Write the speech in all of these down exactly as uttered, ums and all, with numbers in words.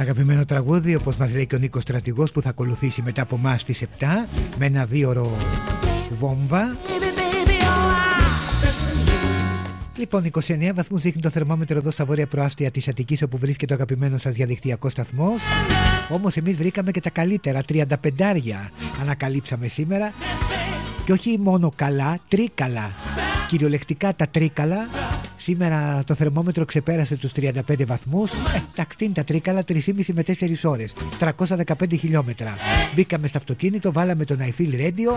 Αγαπημένο τραγούδι, όπως μας λέει και ο Νίκος Στρατηγός, που θα ακολουθήσει μετά από εμάς στις επτά με ένα δίωρο βόμβα. Λοιπόν, είκοσι εννέα βαθμούς δείχνει το θερμόμετρο εδώ στα βόρεια προάστια της Αττικής, όπου βρίσκεται ο αγαπημένος σας διαδικτυακός σταθμός. Όμως εμείς βρήκαμε και τα καλύτερα, τριάντα πεντάρια ανακαλύψαμε σήμερα. Και όχι μόνο καλά, τρίκαλα. Κυριολεκτικά τα τρίκαλα. Σήμερα το θερμόμετρο ξεπέρασε τους τριάντα πέντε βαθμούς. Ε, εντάξει, είναι τα τρίκαλα, τρεις και μισή με τέσσερις ώρες, τριακόσια δεκαπέντε χιλιόμετρα. Μπήκαμε στο αυτοκίνητο, βάλαμε τον I Feel Radio.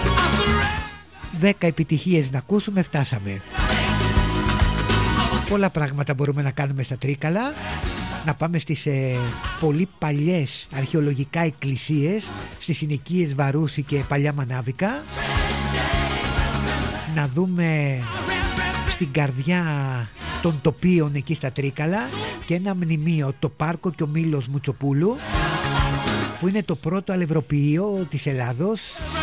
δέκα επιτυχίες να ακούσουμε, φτάσαμε. Πολλά πράγματα μπορούμε να κάνουμε στα τρίκαλα. Να πάμε στις ε, πολύ παλιές αρχαιολογικά εκκλησίες, στις συνοικίες Βαρούση και Παλιά Μανάβικα. Να δούμε στην καρδιά των τοπίων εκεί στα Τρίκαλα και ένα μνημείο, το Πάρκο και ο Μήλος Μουτσοπούλου, που είναι το πρώτο αλευροποιείο της Ελλάδος.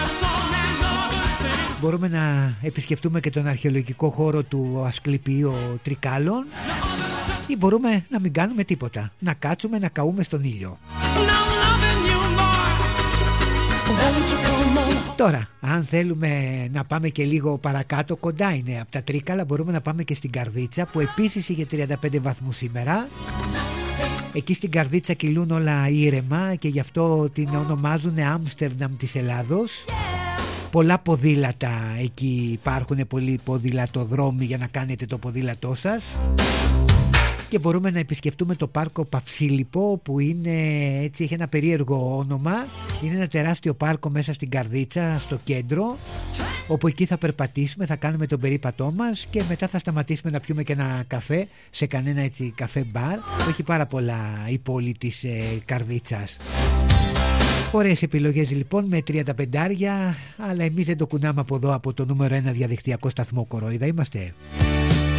Μπορούμε να επισκεφτούμε και τον αρχαιολογικό χώρο του Ασκληπίου Τρικάλων, ή μπορούμε να μην κάνουμε τίποτα, να κάτσουμε να καούμε στον ήλιο. Τώρα, αν θέλουμε να πάμε και λίγο παρακάτω, κοντά είναι από τα Τρίκαλα, μπορούμε να πάμε και στην Καρδίτσα, που επίσης είχε τριάντα πέντε βαθμούς σήμερα. Εκεί στην Καρδίτσα κυλούν όλα ήρεμα και γι' αυτό την ονομάζουν Άμστερνταμ της Ελλάδος. Πολλά ποδήλατα εκεί υπάρχουν, πολλοί ποδηλατοδρόμοι για να κάνετε το ποδήλατό σας. Και μπορούμε να επισκεφτούμε το πάρκο Παυσίλιππο, που είναι, έτσι, έχει ένα περίεργο όνομα. Είναι ένα τεράστιο πάρκο μέσα στην Καρδίτσα, στο κέντρο, όπου εκεί θα περπατήσουμε, θα κάνουμε τον περίπατό μας και μετά θα σταματήσουμε να πιούμε και ένα καφέ σε κανένα, έτσι, καφέ μπαρ που έχει πάρα πολλά η πόλη της ε, Καρδίτσας. Ωραίες επιλογές λοιπόν με τριάντα πεντάρια, αλλά εμείς δεν το κουνάμε από εδώ, από το νούμερο ένα διαδικτυακό σταθμό Κορόιδα είμαστε.